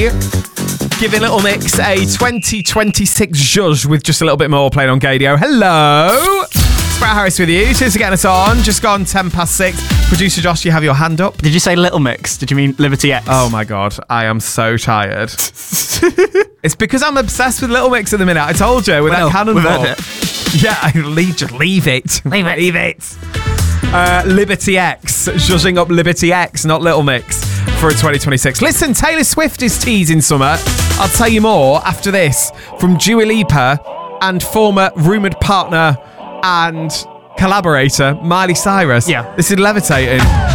today, giving Little Mix a 2026 zhuzh with just a little bit more playing on Gadio. Hello! Brad Harris with you. Cheers for getting us on. Just gone 6:10. Producer Josh, you have your hand up. Did you say Little Mix? Did you mean Liberty X? Oh my God, I am so tired. It's because I'm obsessed with Little Mix at the minute. I told you, with that cannonball. Yeah, just leave it. Leave it. Liberty X. Zhuzhing up Liberty X, not Little Mix, for 2026. Listen, Taylor Swift is teasing summer. I'll tell you more after this from Dua Lipa and former rumoured partner and collaborator Miley Cyrus. Yeah. This is Levitating.